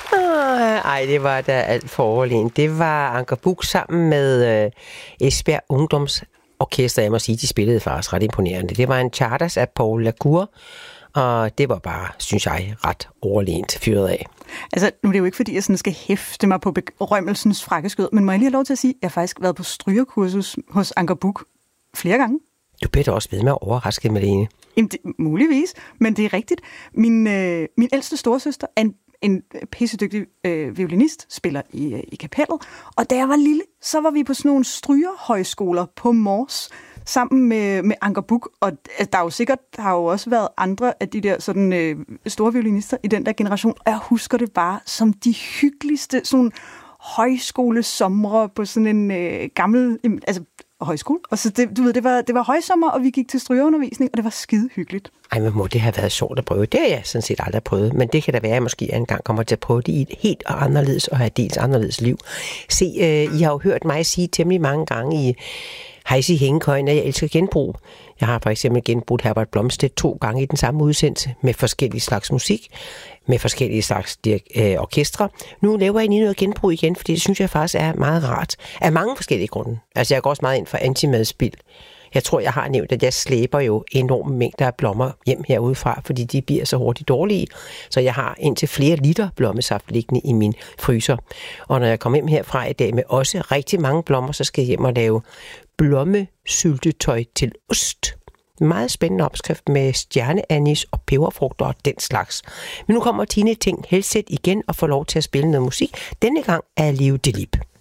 Ej, det var da alt for overlegent. Det var Anker Buch sammen med Esbjerg Ungdomsorkester. Jeg må sige, de spillede faktisk ret imponerende. Det var en charters af Paul Lacour, og det var bare, synes jeg, ret overlegent fyret af. Altså, nu er det jo ikke, fordi jeg sådan skal hæfte mig på berømmelsens frakkeskød, men må jeg lige have lov til at sige, at jeg har faktisk været på strygerkursus hos Anker Buch flere gange. Du bliver da også ved med at overraske, Malene. Jamen, muligvis, men det er rigtigt. Min ældste storesøster er en pissedygtig violinist, spiller i kapellet, og da jeg var lille, så var vi på sådan nogle strygerhøjskoler på Mors, sammen med Anker Buch, og der har jo også været andre af de der sådan, store violinister i den der generation, og jeg husker det bare som de hyggeligste sådan højskolesomre på sådan en gammel, altså højskole. Og så det var højsommer, og vi gik til strygerundervisning, og det var skide hyggeligt. Ej, men må det have været sjovt at prøve? Det har jeg sådan set aldrig prøvet, men det kan da være, at jeg måske engang kommer til at prøve det i et helt anderledes og have dels anderledes liv. Se, I har jo hørt mig sige temmelig mange gange i Heisi Hængekøjen, at jeg elsker genbrug. Jeg har for eksempel genbrugt Herbert Blomstedt 2 gange i den samme udsendelse med forskellige slags musik, med forskellige slags orkestre. Nu laver jeg lige noget genbrug igen, fordi det synes jeg faktisk er meget rart. Af mange forskellige grunde. Altså jeg går også meget ind for antimadspil. Jeg tror, jeg har nævnt, at jeg slæber jo enorme mængder af blommer hjem herudefra, fordi de bliver så hurtigt dårlige. Så jeg har indtil flere liter blommesaft liggende i min fryser. Og når jeg kommer hjem herfra i dag med også rigtig mange blommer, så skal jeg hjem og lave blommesyltetøj til ost. Meget spændende opskrift med stjerneanis og peberfrugter og den slags. Men nu kommer Tine Ting Helseth igen og får lov til at spille noget musik. Denne gang er Leo Delib.